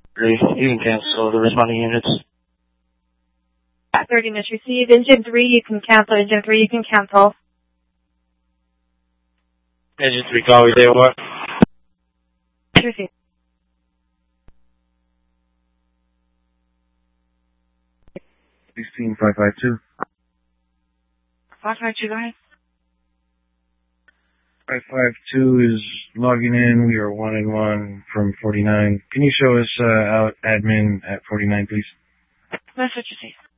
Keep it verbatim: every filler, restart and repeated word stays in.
Three, you can cancel the responding units. At thirty minutes received. Engine three, you can cancel. Engine three, you can cancel. Engine three, call we day what? Received. sixteen five five two. five five two, guys. five five two is logging in. We are one and one from forty-nine. Can you show us uh, out admin at forty-nine, please? Message received.